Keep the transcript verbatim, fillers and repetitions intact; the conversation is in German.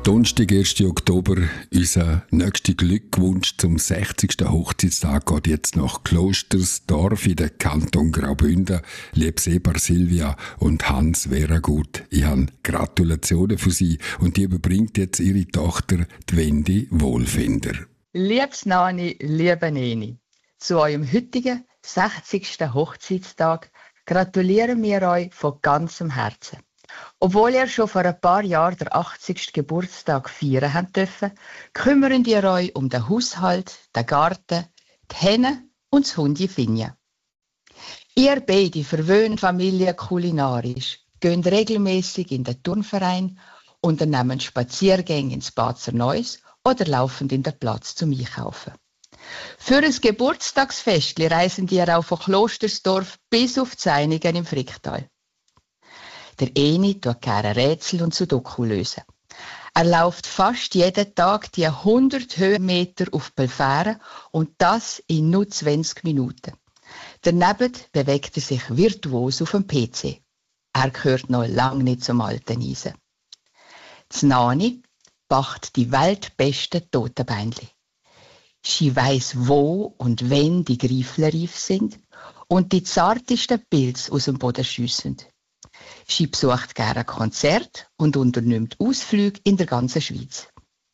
Donnerstag, ersten Oktober, unser nächster Glückwunsch zum sechzigsten Hochzeitstag geht jetzt nach Klostersdorf in den Kanton Graubünden. Liebes Ehepaar Silvia und Hans Weragut, ich habe Gratulationen für Sie und die überbringt jetzt Ihre Tochter, die Wendy Wohlfinder. Liebes Nani, liebe Neni, zu eurem heutigen sechzigsten Hochzeitstag gratulieren wir euch von ganzem Herzen. Obwohl ihr schon vor ein paar Jahren den achtzigsten Geburtstag feiern habt dürfen, kümmert ihr euch um den Haushalt, den Garten, die Hennen und das Hundi Finja. Ihr beide verwöhnt Familie kulinarisch, geht regelmäßig in den Turnverein, unternehmen Spaziergänge ins Bazer Neuss oder laufen in den Platz zum Einkaufen. Für ein Geburtstagsfest reisen die auch von Klostersdorf bis auf Zeinigen im Fricktal. Der Eni tut gerne Rätsel und Sudoku lösen. Er läuft fast jeden Tag die hundert Höhenmeter auf Belfären und das in nur zwanzig Minuten. Daneben bewegt er sich virtuos auf dem P C. Er gehört noch lange nicht zum alten Eisen. Znani backt die weltbesten Totenbeinli. Sie weiss, wo und wenn die Griefler reif sind und die zartesten Pilze aus dem Boden schiessen. Sie besucht gerne Konzerte und unternimmt Ausflüge in der ganzen Schweiz.